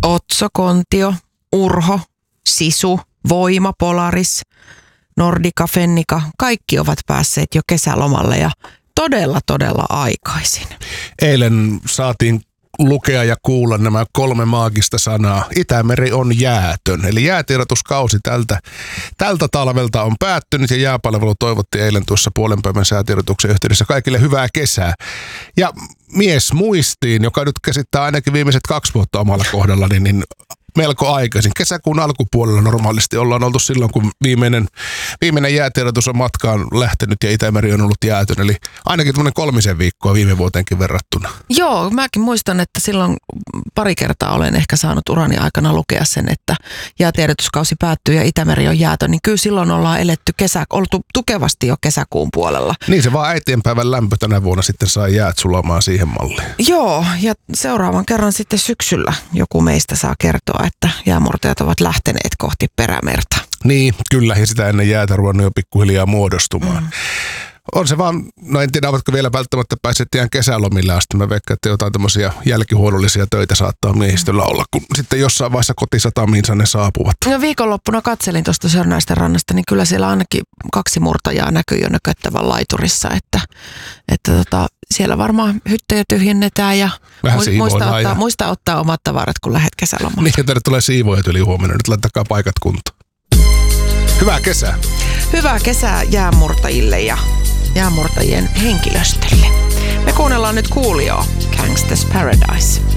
Otso, Kontio, Urho, Sisu, Voima, Polaris, Nordica, Fennica, kaikki ovat päässeet jo kesälomalle ja todella aikaisin. Eilen saatiin lukea ja kuulla nämä 3 maagista sanaa. Itämeri on jäätön. Eli jäätiedotuskausi tältä talvelta on päättynyt ja jääpalvelu toivotti eilen tuossa puolen päivän säätiedotuksen yhteydessä kaikille hyvää kesää. Ja mies muistiin, joka nyt käsittää ainakin viimeiset 2 vuotta omalla kohdallani, niin melko aikaisin. Kesäkuun alkupuolella normaalisti ollaan oltu silloin, kun viimeinen jäätiedotus on matkaan lähtenyt ja Itämeri on ollut jäätön. Eli ainakin 3 viikkoa viime vuoteenkin verrattuna. Joo, mäkin muistan, että silloin pari kertaa olen ehkä saanut urani aikana lukea sen, että jäätiedotuskausi päättyy ja Itämeri on jäätön. Niin kyllä silloin ollaan oltu tukevasti jo kesäkuun puolella. Niin se vaan äitienpäivän lämpö tänä vuonna sitten sai jäät sulamaan siihen malliin. Joo, ja seuraavan kerran sitten syksyllä joku meistä saa kertoa, että jäämurtajat ovat lähteneet kohti perämerta. Niin, kyllä, ja sitä ennen jäätä ruvennut jo pikkuhiljaa muodostumaan. On se vaan, no en tiedä, ovatko vielä välttämättä päässeet ihan kesälomille asti. Mä veikkaan, että jotain tämmöisiä jälkihuollollisia töitä saattaa miehistöllä olla, kun sitten jossain vaiheessa kotisatamiinsa ne saapuvat. No viikonloppuna katselin tuosta Sörnäisten rannasta, niin kyllä siellä ainakin 2 murtajaa näkyy jo Nököttävän laiturissa, että siellä varmaan hyttejä tyhjennetään ja muista ottaa omat tavarat, kun lähdet kesälomalle. Niin, ja tänne tulee siivoajat yli huomenna. Nyt laittakaa paikat kuntoon. Hyvää kesää! Hyvää kesää jäämurtajille ja jäämurtajien henkilöstölle. Me kuunnellaan nyt Coolioa, Gangsta's Paradise.